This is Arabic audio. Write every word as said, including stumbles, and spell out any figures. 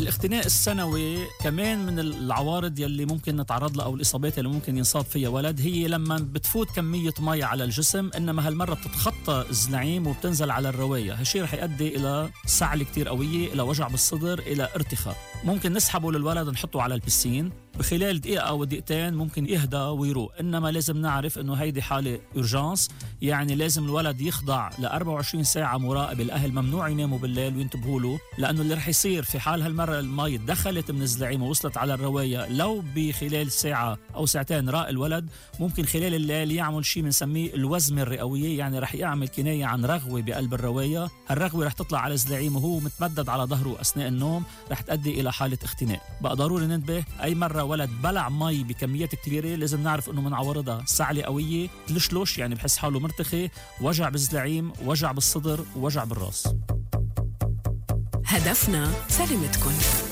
الاختناق السنوي كمان من العوارض يلي ممكن نتعرض لها أو الإصابات اللي ممكن ينصاب فيها ولد، هي لما بتفوت كمية مية على الجسم إنما هالمرة بتتخطى الزلعيم وبتنزل على الرواية. هالشي رح يؤدي إلى سعلة كتير قوية، إلى وجع بالصدر، إلى ارتخاء. ممكن نسحبه للولد نحطه على البسين، بخلال دقيقة أو دقيقتين ممكن يهدى ويروق. إنما لازم نعرف إنه هيدي حالة أورجانس، يعني لازم الولد يخضع ل أربعة وعشرين ساعة مراقبة. الأهل ممنوع يناموا بالليل وينتبهوا له، لأنه اللي رح يصير في حال هالمرة المي دخلت من الزلعيم ووصلت على الرواية، لو بخلال ساعة أو ساعتين راق الولد، ممكن خلال الليل يعمل شيء بنسميه الوزمة الرئوية، يعني رح يعمل كناية عن رغوة بقلب الرواية. هالرغوة رح تطلع على الزلعيم وهو متمدد على ظهره أثناء النوم، رح تؤدي إلى حالة اختناق. بقى ضروري ننتبه، أي مرة ولد بلع مي بكميات كبيرة لازم نعرف إنه من عوارضها سعلة قوية، تلشلش يعني بحس حاله مرتخي، وجع بالزلعيم، وجع بالصدر، ووجع بالراس. هدفنا سلامتكم.